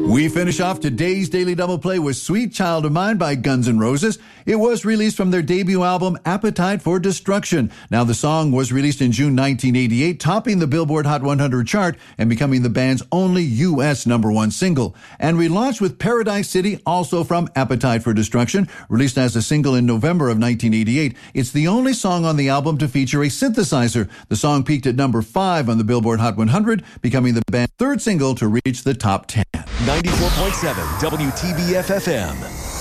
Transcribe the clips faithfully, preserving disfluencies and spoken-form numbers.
We finish off today's Daily Double Play with Sweet Child of Mine by Guns N' Roses. It was released from their debut album, Appetite for Destruction. Now, the song was released in June nineteen eighty-eight, topping the Billboard Hot one hundred chart and becoming the band's only U S number one single. And we launched with Paradise City, also from Appetite for Destruction, released as a single in November of nineteen eighty-eight. It's the only song on the album to feature a synthesizer. The song peaked at number five on the Billboard Hot one hundred, becoming the band's third single to reach the top ten. ninety-four point seven W T B F F M.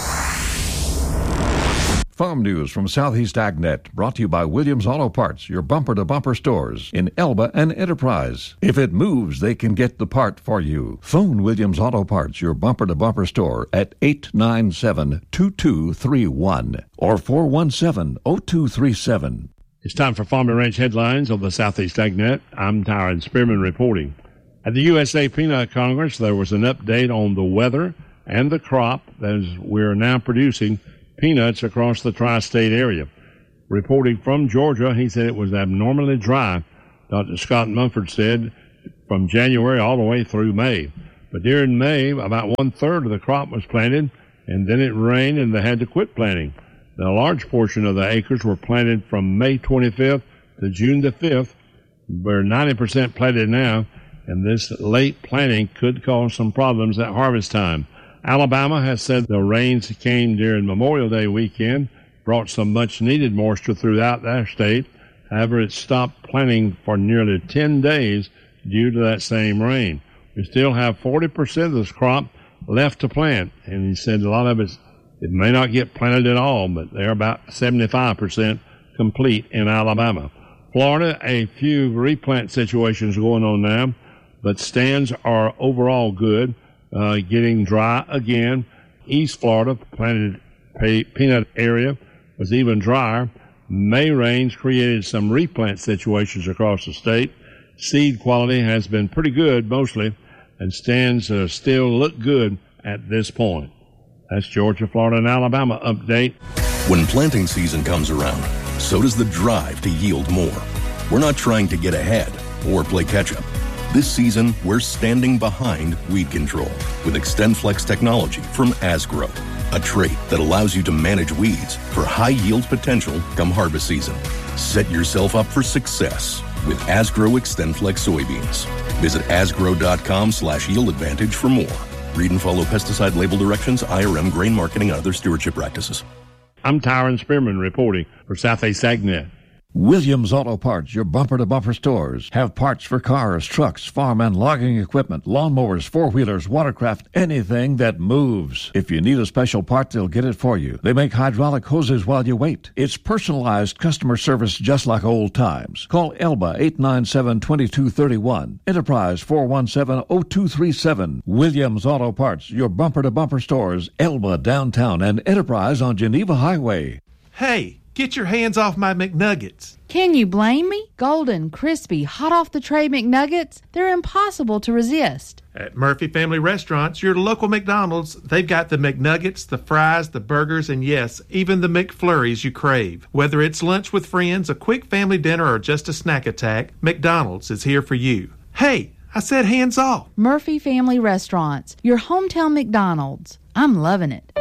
Farm news from Southeast AgNet, brought to you by Williams Auto Parts, your bumper-to-bumper stores in Elba and Enterprise. If it moves, they can get the part for you. Phone Williams Auto Parts, your bumper-to-bumper store, at eight nine seven, two two three one or four one seven, zero two three seven. It's time for Farm and Ranch headlines on the Southeast AgNet. I'm Tyron Spearman reporting. At the U S A Peanut Congress, there was an update on the weather and the crop as we're now producing peanuts across the tri-state area. Reporting from Georgia, he said it was abnormally dry. Doctor Scott Mumford said from January all the way through May. But during May, about one-third of the crop was planted, and then it rained and they had to quit planting. Now, a large portion of the acres were planted from May twenty-fifth to June the fifth. We're ninety percent planted now, and this late planting could cause some problems at harvest time. Alabama has said the rains came during Memorial Day weekend, brought some much-needed moisture throughout their state. However, it stopped planting for nearly ten days due to that same rain. We still have forty percent of this crop left to plant, and he said a lot of it, it may not get planted at all, but they're about seventy-five percent complete in Alabama. Florida, a few replant situations going on now, but stands are overall good. Uh, getting dry again. East Florida, planted pe- peanut area, was even drier. May rains created some replant situations across the state. Seed quality has been pretty good mostly, and stands uh, still look good at this point. That's Georgia, Florida, and Alabama update. When planting season comes around, so does the drive to yield more. We're not trying to get ahead or play catch-up. This season, we're standing behind weed control with XtendFlex technology from Asgrow, a trait that allows you to manage weeds for high yield potential come harvest season. Set yourself up for success with Asgrow XtendFlex soybeans. Visit asgrow.com slash yield advantage for more. Read and follow pesticide label directions, I R M, grain marketing, and other stewardship practices. I'm Tyron Spearman reporting for Southeast AgNet. Williams Auto Parts, your bumper-to-bumper stores, have parts for cars, trucks, farm and logging equipment, lawnmowers, four-wheelers, watercraft, anything that moves. If you need a special part, they'll get it for you. They make hydraulic hoses while you wait. It's personalized customer service just like old times. Call Elba eight nine seven, two two three one, Enterprise four one seven, zero two three seven. Williams Auto Parts, your bumper-to-bumper stores, Elba downtown and Enterprise on Geneva Highway. Hey! Get your hands off my McNuggets. Can you blame me? Golden, crispy, hot off the tray McNuggets, they're impossible to resist. At Murphy Family Restaurants, your local McDonald's, they've got the McNuggets, the fries, the burgers, and yes, even the McFlurries you crave. Whether it's lunch with friends, a quick family dinner, or just a snack attack, McDonald's is here for you. Hey, I said hands off. Murphy Family Restaurants, your hometown McDonald's. I'm loving it.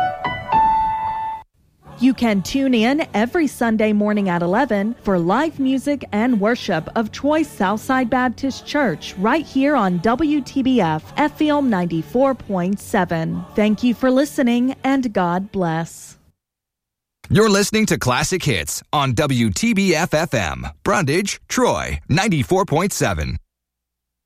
You can tune in every Sunday morning at eleven for live music and worship of Troy Southside Baptist Church right here on W T B F F M ninety-four point seven. Thank you for listening, and God bless. You're listening to Classic Hits on W T B F F M, Brundage, Troy, ninety-four point seven.